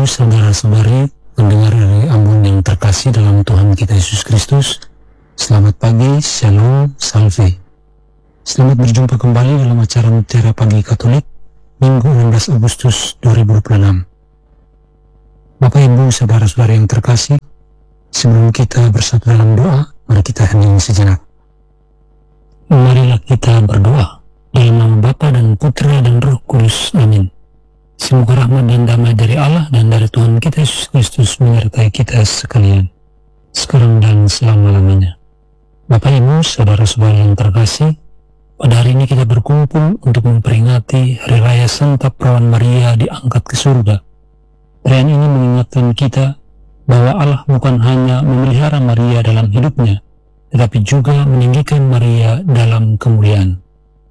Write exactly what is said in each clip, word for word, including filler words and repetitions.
saudara-saudari pendengar dari Ambon yang terkasih dalam Tuhan kita Yesus Kristus, selamat pagi, shalom, salve. Selamat berjumpa kembali dalam acara Mutiara Pagi Katolik, Minggu enam belas Agustus dua ribu dua puluh enam. Bapak Ibu saudara-saudari yang terkasih, sebelum kita bersatu dalam doa, mari kita hening sejenak. Marilah kita berdoa dalam nama Bapa dan Putra dan Roh Kudus. Amin. Semoga rahmat dan damai dari Allah dan dari Tuhan kita Yesus Kristus menyertai kita sekalian, sekarang dan selama-lamanya. Bapak Ibu, saudara-saudara yang terkasih, pada hari ini kita berkumpul untuk memperingati Hari Raya Santa Perawan Maria diangkat ke surga. Perayaan ini mengingatkan kita bahwa Allah bukan hanya memelihara Maria dalam hidupnya, tetapi juga meninggikan Maria dalam kemuliaan.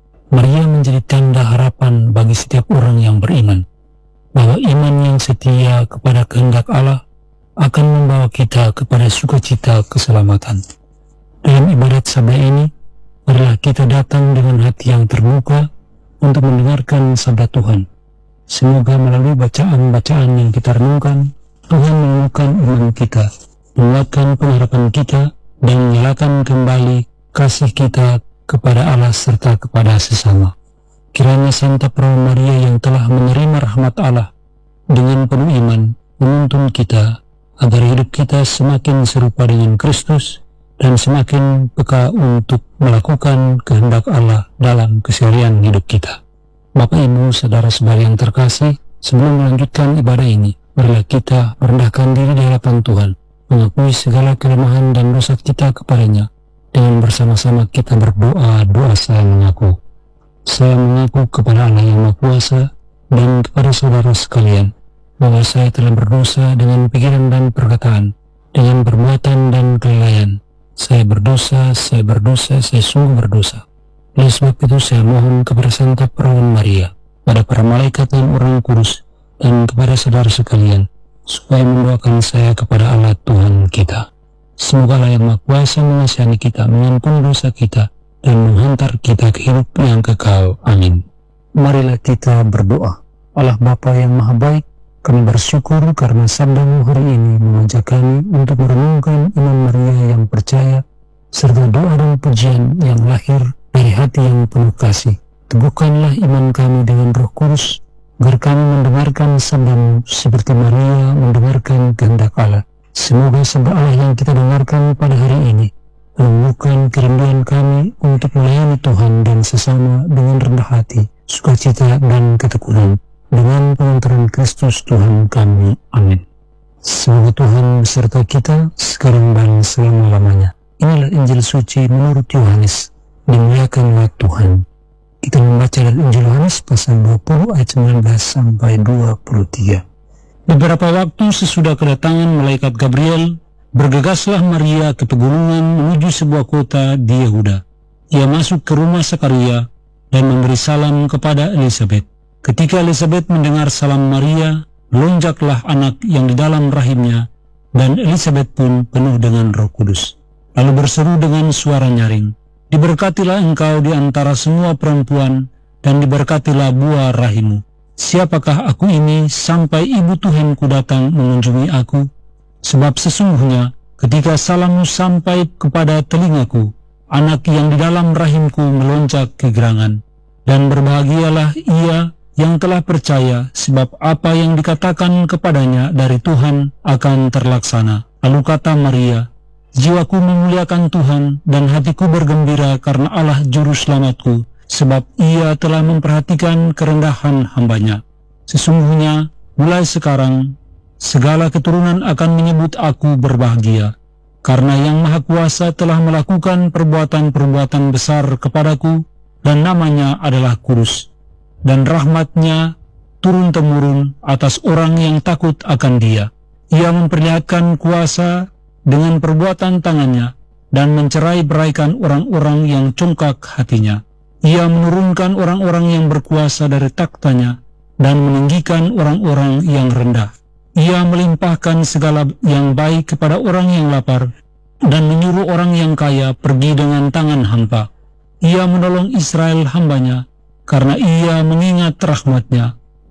Maria menjadi tanda harapan bagi setiap orang yang beriman, bahwa iman yang setia kepada kehendak Allah akan membawa kita kepada sukacita keselamatan. Dalam ibadat sabda ini, marilah kita datang dengan hati yang terbuka untuk mendengarkan sabda Tuhan. Semoga melalui bacaan-bacaan yang kita renungkan, Tuhan menemukan iman kita, menguatkan pengharapan kita, dan menyalakan kembali kasih kita kepada Allah serta kepada sesama. Kiranya Santa Perawan Maria yang telah menerima rahmat Allah dengan penuh iman menuntun kita agar hidup kita semakin serupa dengan Kristus dan semakin peka untuk melakukan kehendak Allah dalam keseharian hidup kita. Bapak Ibu saudara-saudari yang terkasih, sebelum melanjutkan ibadah ini, marilah kita merendahkan diri di hadapan Tuhan, mengakui segala kelemahan dan dosa kita kepadanya, dengan bersama-sama kita berdoa doa saya mengaku. Saya mengaku kepada Allah yang Maha Kuasa dan kepada saudara sekalian bahwa saya telah berdosa dengan pikiran dan perkataan, dengan perbuatan dan kelalaian. Saya berdosa, saya berdosa, saya sungguh berdosa. Oleh sebab itu saya mohon kepada Santa Perawan Maria, pada para malaikat dan orang kudus, dan kepada saudara sekalian, supaya mendoakan saya kepada Allah Tuhan kita. Semoga Allah yang Maha Kuasa mengasihani kita, mengampuni dosa kita, dan menghantar kita ke hidup yang kekal. Amin. Marilah kita berdoa. Allah Bapa yang Maha Baik, kami bersyukur karena sabda-Mu hari ini mengajak kami untuk merenungkan iman Maria yang percaya, serta doa dan pujian yang lahir dari hati yang penuh kasih. Teguhkanlah iman kami dengan Roh Kudus, agar kami mendengarkan sabda-Mu seperti Maria mendengarkan kehendak Allah. Semoga sabda Allah yang kita dengarkan pada hari ini menumbuhkan kerinduan kami untuk melayani Tuhan dan sesama dengan rendah hati, sukacita dan ketekunan, dengan pengantaran Kristus Tuhan kami. Amin. Semoga Tuhan beserta kita sekarang dan selama-lamanya. Inilah Injil suci menurut Yohanes. Dimuliakanlah Tuhan. Kita membaca dari Injil Yohanes pasal dua puluh ayat sembilan belas sampai dua puluh tiga. Beberapa waktu sesudah kedatangan malaikat Gabriel, bergegaslah Maria ke pegunungan menuju sebuah kota di Yehuda. Ia masuk ke rumah Sakaria dan memberi salam kepada Elisabet. Ketika Elisabet mendengar salam Maria, melonjaklah anak yang di dalam rahimnya, dan Elisabet pun penuh dengan Roh Kudus. Lalu berseru dengan suara nyaring, "Diberkatilah engkau di antara semua perempuan, dan diberkatilah buah rahimmu. Siapakah aku ini sampai ibu Tuhanku datang mengunjungi aku? Sebab sesungguhnya ketika salammu sampai kepada telingaku, anak yang di dalam rahimku melonjak kegirangan. Dan berbahagialah ia yang telah percaya, sebab apa yang dikatakan kepadanya dari Tuhan akan terlaksana." Lalu kata Maria, "Jiwaku memuliakan Tuhan, dan hatiku bergembira karena Allah Juru Selamatku, sebab ia telah memperhatikan kerendahan hambanya. Sesungguhnya mulai sekarang segala keturunan akan menyebut aku berbahagia, karena Yang Maha Kuasa telah melakukan perbuatan-perbuatan besar kepadaku, dan namanya adalah kudus, dan rahmatnya turun-temurun atas orang yang takut akan Dia. Ia memperlihatkan kuasa dengan perbuatan tangannya, dan mencerai-beraikan orang-orang yang congkak hatinya. Ia menurunkan orang-orang yang berkuasa dari taktanya, dan meninggikan orang-orang yang rendah. Ia melimpahkan segala yang baik kepada orang yang lapar, dan menyuruh orang yang kaya pergi dengan tangan hampa. Ia menolong Israel hambanya, karena ia mengingat rahmatnya,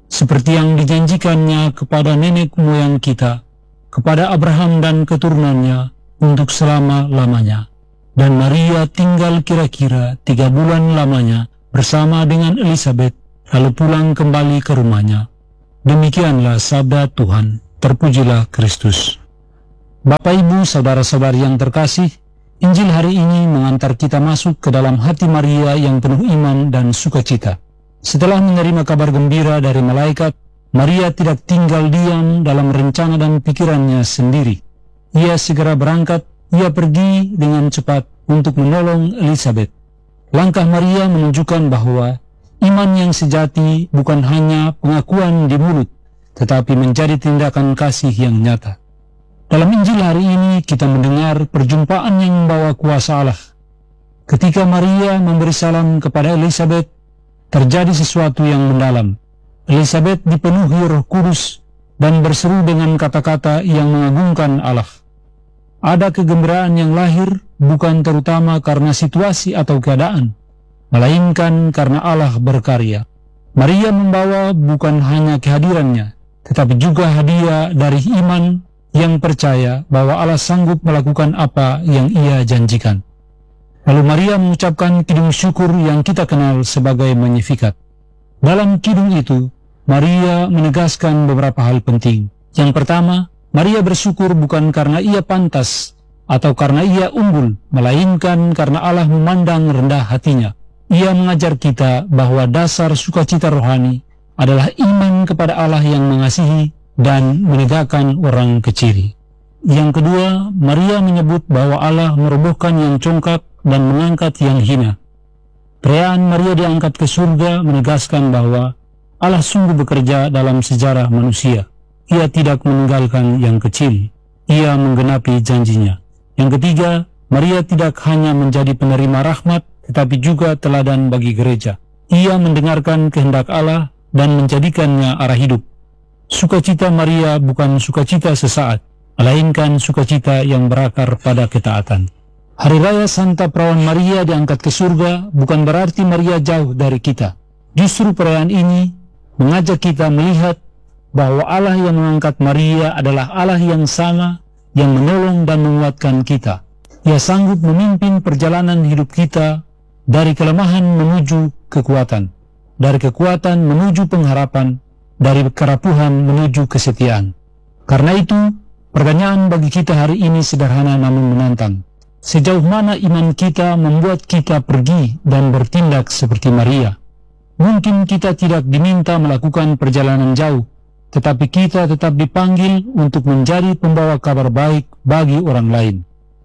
seperti yang dijanjikannya kepada nenek moyang kita, kepada Abraham dan keturunannya untuk selama-lamanya. Dan Maria tinggal kira-kira tiga bulan lamanya bersama dengan Elizabeth, lalu pulang kembali ke rumahnya. Demikianlah sabda Tuhan. Terpujilah Kristus. Bapak, Ibu, saudara-saudari yang terkasih, Injil hari ini mengantar kita masuk ke dalam hati Maria yang penuh iman dan sukacita. Setelah menerima kabar gembira dari malaikat, Maria tidak tinggal diam dalam rencana dan pikirannya sendiri. Ia segera berangkat, ia pergi dengan cepat untuk menolong Elizabeth. Langkah Maria menunjukkan bahwa iman yang sejati bukan hanya pengakuan di mulut, tetapi menjadi tindakan kasih yang nyata. Dalam Injil hari ini kita mendengar perjumpaan yang membawa kuasa Allah. Ketika Maria memberi salam kepada Elizabeth, terjadi sesuatu yang mendalam. Elizabeth dipenuhi Roh Kudus dan berseru dengan kata-kata yang mengagungkan Allah. Ada kegembiraan yang lahir bukan terutama karena situasi atau keadaan, melainkan karena Allah berkarya. Maria membawa bukan hanya kehadirannya, tetapi juga hadiah dari iman yang percaya bahwa Allah sanggup melakukan apa yang ia janjikan. Lalu Maria mengucapkan kidung syukur yang kita kenal sebagai Magnificat. Dalam kidung itu, Maria menegaskan beberapa hal penting. Yang pertama, Maria bersyukur bukan karena ia pantas atau karena ia unggul, melainkan karena Allah memandang rendah hatinya. Ia mengajar kita bahwa dasar sukacita rohani adalah iman kepada Allah yang mengasihi dan menegakkan orang kecil. Yang kedua, Maria menyebut bahwa Allah merobohkan yang congkak dan mengangkat yang hina. Perayaan Maria diangkat ke surga menegaskan bahwa Allah sungguh bekerja dalam sejarah manusia. Ia tidak meninggalkan yang kecil, ia menggenapi janjinya. Yang ketiga, Maria tidak hanya menjadi penerima rahmat, tetapi juga teladan bagi gereja. Ia mendengarkan kehendak Allah dan menjadikannya arah hidup. Sukacita Maria bukan sukacita sesaat, melainkan sukacita yang berakar pada ketaatan. Hari Raya Santa Perawan Maria diangkat ke surga bukan berarti Maria jauh dari kita. Justru perayaan ini mengajak kita melihat bahwa Allah yang mengangkat Maria adalah Allah yang sama, yang menolong dan menguatkan kita. Ia sanggup memimpin perjalanan hidup kita dari kelemahan menuju kekuatan, dari kekuatan menuju pengharapan, dari kerapuhan menuju kesetiaan. Karena itu, pertanyaan bagi kita hari ini sederhana namun menantang. Sejauh mana iman kita membuat kita pergi dan bertindak seperti Maria? Mungkin kita tidak diminta melakukan perjalanan jauh, tetapi kita tetap dipanggil untuk menjadi pembawa kabar baik bagi orang lain.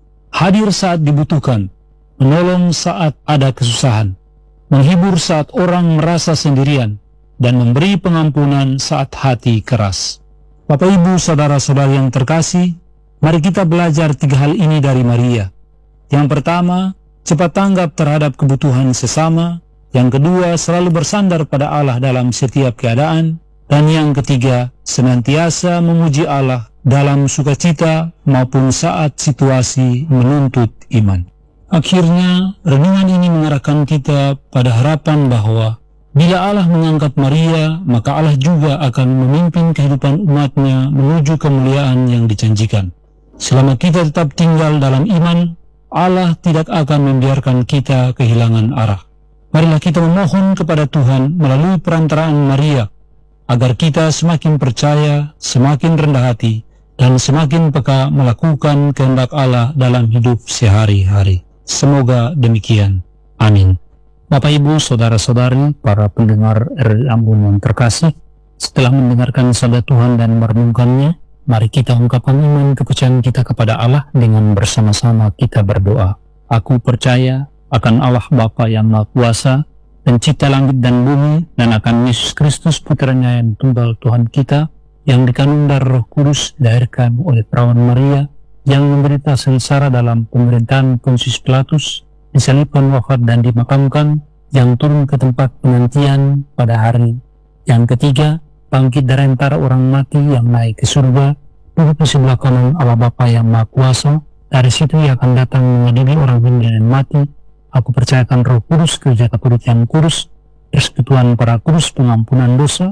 Hadir saat dibutuhkan, menolong saat ada kesusahan, menghibur saat orang merasa sendirian, dan memberi pengampunan saat hati keras. Bapak, Ibu, saudara-saudari yang terkasih, mari kita belajar tiga hal ini dari Maria. Yang pertama, cepat tanggap terhadap kebutuhan sesama. Yang kedua, selalu bersandar pada Allah dalam setiap keadaan. Dan yang ketiga, senantiasa memuji Allah dalam sukacita maupun saat situasi menuntut iman. Akhirnya, renungan ini mengarahkan kita pada harapan bahwa bila Allah mengangkat Maria, maka Allah juga akan memimpin kehidupan umatnya menuju kemuliaan yang dijanjikan. Selama kita tetap tinggal dalam iman, Allah tidak akan membiarkan kita kehilangan arah. Marilah kita memohon kepada Tuhan melalui perantaraan Maria, agar kita semakin percaya, semakin rendah hati, dan semakin peka melakukan kehendak Allah dalam hidup sehari-hari. Semoga demikian. Amin. Bapak, Ibu, saudara-saudari, para pendengar R R I Ambon yang terkasih, setelah mendengarkan sabda Tuhan dan merenungkannya, mari kita ungkapkan iman kepercayaan kita kepada Allah dengan bersama-sama kita berdoa. Aku percaya akan Allah Bapa yang Maha Kuasa, pencipta langit dan bumi, dan akan Yesus Kristus putranya yang tunggal Tuhan kita, yang dikandung dari Roh Kudus, dilahirkan oleh perawan Maria, yang menderita sengsara dalam pemerintahan Pontius Pilatus, disalibkan, wafat dan dimakamkan, yang turun ke tempat penantian pada hari yang ketiga, bangkit dari antara orang mati, yang naik ke surga, duduk di sebelah kanan Allah Bapa yang Maha Kuasa. Dari situ ia akan datang mengadili orang hidup dan mati. Aku percayakan Roh Kudus, Gereja Katolik yang kudus, persekutuan para kudus, pengampunan dosa,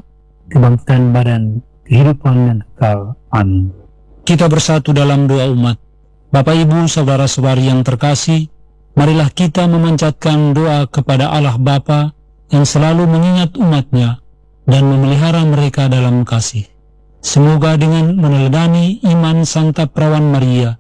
kebangkitan badan, kehidupan yang kekal. Amin. Kita bersatu dalam doa umat. Bapak, Ibu, saudara-saudari yang terkasih, marilah kita memanjatkan doa kepada Allah Bapa yang selalu mengingat umatnya dan memelihara mereka dalam kasih. Semoga dengan meneladani iman Santa Perawan Maria,